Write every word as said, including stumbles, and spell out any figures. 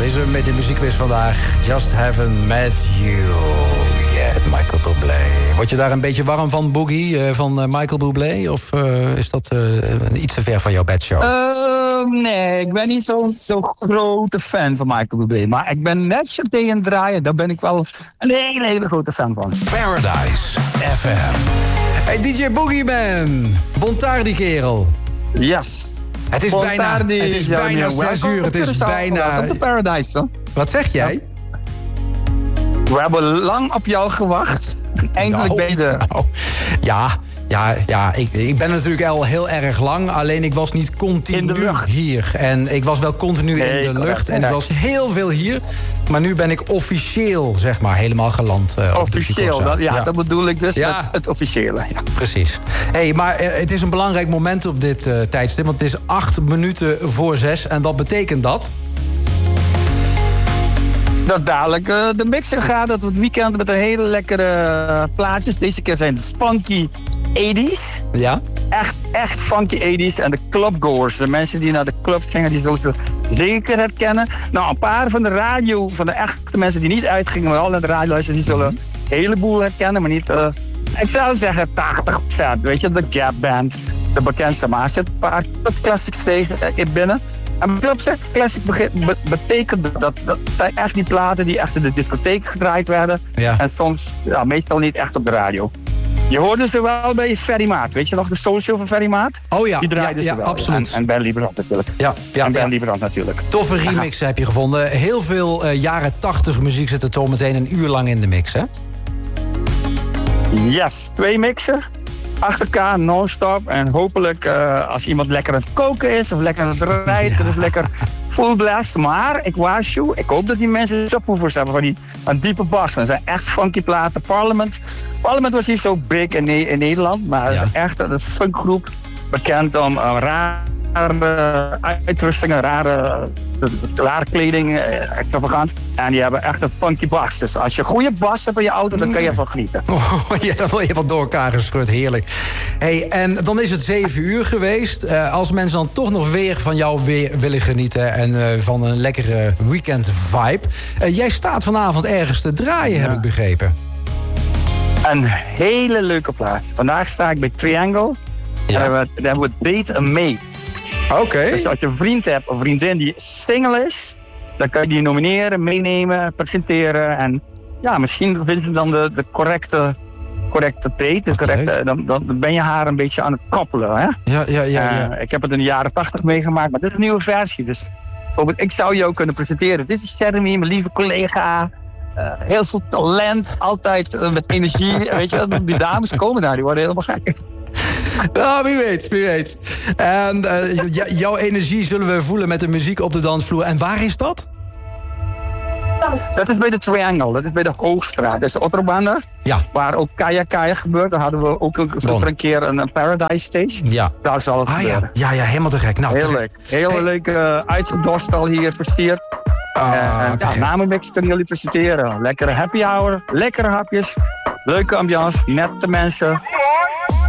is hem met de muziekquiz vandaag. Just Haven't Met You Yet, Michael Bublé. Word je daar een beetje warm van, Boogie, uh, van uh, Michael Bublé? Of uh, is dat uh, iets te ver van jouw bedshow? Uh, nee, ik ben niet zo'n zo grote fan van Michael Bublé. Maar ik ben net zo tegen draaien. Daar ben ik wel een hele, hele grote fan van. Paradise F M. Hey, D J Boogie Man. Bontardi, kerel. Yes. Het is Bontardi, bijna, het is ja, bijna zes uur. Het is bijna... Op de Paradise, hoor. Wat zeg jij? Ja. We hebben lang op jou gewacht. Eindelijk nou, ben je er. Nou, ja, ja, ja ik, ik ben natuurlijk al heel erg lang. Alleen ik was niet continu hier. En ik was wel continu nee, in de lucht. Correct, en ik was heel veel hier. Maar nu ben ik officieel, zeg maar, helemaal geland. Uh, officieel, dat, ja, ja, dat bedoel ik dus ja. met het officiële. Ja. Precies. Hey, maar uh, het is een belangrijk moment op dit uh, tijdstip. Want het is acht minuten voor zes. En wat betekent dat? Dat dadelijk uh, de mixer gaat. Dat we het weekend met een hele lekkere uh, plaatjes. Deze keer zijn het funky tachtiger. Ja. Echt, echt funky tachtiger. En de clubgoers, de mensen die naar de club gingen, die zullen ze zeker herkennen. Nou, een paar van de radio, van de echte mensen die niet uitgingen, maar wel naar de radio luisteren, die zullen een heleboel herkennen, maar niet... Uh, ik zou zeggen tachtig procent. Weet je, de Gap Band, de bekendste. Maar er zitten een paar classics tegen uh, binnen. En Club Classic betekent dat, dat zijn echt die platen die echt in de discotheek gedraaid werden. Ja. En soms, ja, meestal niet echt op de radio. Je hoorde ze wel bij Ferry Maat. Weet je nog de social van Ferry Maat? Oh ja, die draaiden ja, ze ja, wel. Absoluut. En, en Ben Liebrand natuurlijk. Ja, ja, en Ben ja. Liebrand natuurlijk. Toffe remix heb je gevonden. Heel veel uh, jaren tachtig muziek zit er toch meteen een uur lang in de mix, hè? Yes, twee mixen. Achter elkaar, non-stop. En hopelijk uh, als iemand lekker aan het koken is of lekker aan het rijden, ja. of lekker full blast. Maar ik waarschuw, ik hoop dat die mensen subwoofers hebben van die een diepe bas. Dat zijn echt funky platen. Parliament. Parliament was niet zo big in, in Nederland, maar ja. het is echt een funkgroep bekend om uh, rare uitrustingen, rare, rare kleding, extravagant. En die hebben echt een funky bas. Dus als je een goede bas hebt in je auto, dan kun je ervan genieten. Oh, ja, dan word je wat door elkaar geschud. Heerlijk. Hey, en dan is het zeven uur geweest. Uh, als mensen dan toch nog weer van jou weer willen genieten en uh, van een lekkere weekend vibe. Uh, jij staat vanavond ergens te draaien, ja. heb ik begrepen. Een hele leuke plaats. Vandaag sta ik bij Triangle. Ja. En daar hebben we Date and May. Oké. Okay. Dus als je een vriend hebt of een vriendin die single is, dan kan je die nomineren, meenemen, presenteren. En ja, misschien vinden ze dan de, de correcte, correcte date. De correcte, dan, dan ben je haar een beetje aan het koppelen. Hè? Ja, ja, ja, ja. Uh, ik heb het in de jaren tachtig meegemaakt, maar dit is een nieuwe versie. Dus bijvoorbeeld, ik zou jou kunnen presenteren. Dit is Jeremy, mijn lieve collega. Uh, heel veel talent, altijd uh, met energie. Weet je, die dames komen daar, die worden helemaal gek. Nou, wie weet, wie weet. En uh, j- jouw energie zullen we voelen met de muziek op de dansvloer. En waar is dat? Dat is bij de Triangle, dat is bij de Hoogstraat. Dat is de Otterbaan, ja. waar ook Kaya Kaya gebeurt. Daar hadden we ook een, een keer een, een Paradise Stage. Ja. Daar zal het ah, gebeuren. Ja. ja, ja, helemaal te gek. Nou, heel te leuk. Heel hey. leuk uh, uitgedorst al hier versierd. Uh, uh, ja, namenmix kunnen jullie presenteren. Lekkere happy hour, lekkere hapjes, leuke ambiance, nette mensen.